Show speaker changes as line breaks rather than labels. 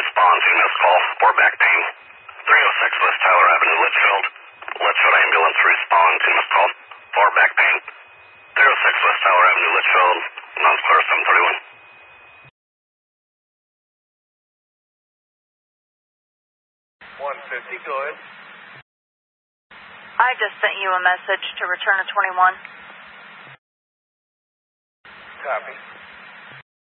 respond to missed call for back pain. 306 West Tyler Avenue, Litchfield. Litchfield ambulance respond to missed call for back pain. 306 West Tyler Avenue, Litchfield. Non's clear 731.
150, go ahead.
I just sent you a message to return to 21.
Copy.